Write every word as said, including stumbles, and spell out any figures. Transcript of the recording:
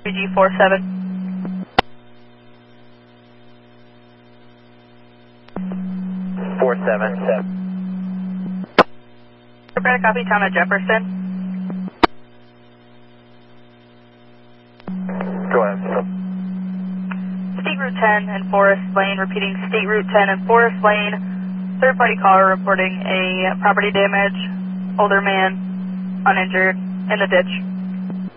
G four seven. four seven. Prepare to copy, town of Jefferson. Go ahead. State Route ten and Forest Lane, repeating State Route ten and Forest Lane. Third party caller reporting a property damage, older man, uninjured, in the ditch.